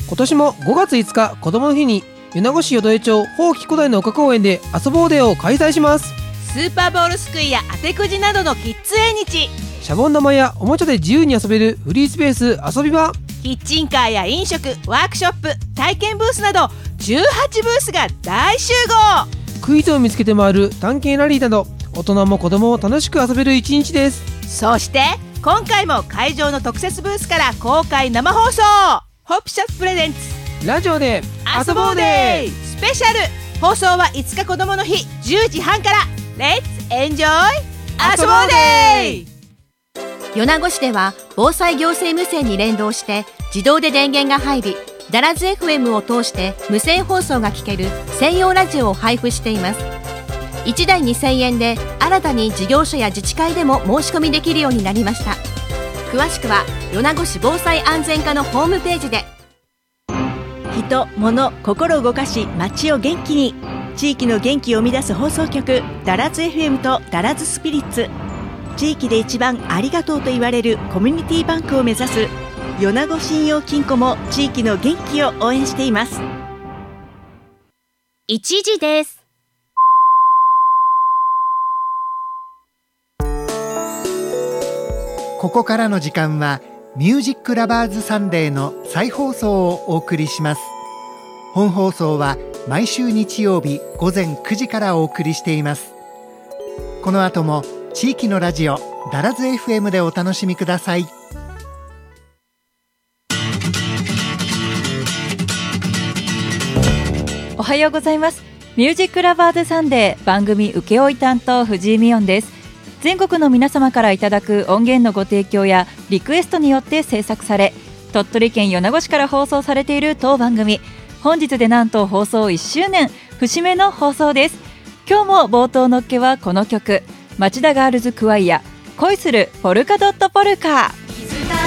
今年も5月5日子どもの日に米子市淀江町宝木古代の丘公園で遊ぼうデーを開催します。 スーパーボールすくいや当てくじなどのキッズ縁日、 シャボン玉やおもちゃで自由に遊べるフリースペース遊び場、 キッチンカーや飲食、ワークショップ、体験ブースなど18ブースが大集合。 クイズを見つけて回る探検ラリーなど大人も子どもも楽しく遊べる一日です。 そして今回も会場の特設ブースから公開生放送、ホップシャッププレゼンツラジオで遊ぼうデースペシャル。放送は5日子どもの日10時半から。レッツエンジョイ遊ぼうデー。 米子市では防災行政無線に連動して自動で電源が入り、ダラズ FM を通して無線放送が聞ける専用ラジオを配布しています。1台2000円で新たに事業所や自治会でも申し込みできるようになりました。詳しくは米子市防災安全課のホームページで。 人、物、心を動かし街を元気に、地域の元気を生み出す放送局ダラズ FM とダラズスピリッツ、地域で一番ありがとうと言われるコミュニティバンクを目指す米子信用金庫も地域の元気を応援しています。 1時です。 ここからの時間はミュージックラバーズサンデーの再放送をお送りします。本放送は毎週日曜日午前9時からお送りしています。この後も地域のラジオダラズ FM でお楽しみください。 おはようございます。ミュージックラバーズサンデー番組請負担当藤井美音です。全国の皆様からいただく音源のご提供やリクエストによって制作され、鳥取県米子市から放送されている当番組、本日でなんと放送1周年節目の放送です。今日も冒頭のっけはこの曲、町田ガールズクワイア恋するポルカドットポルカ。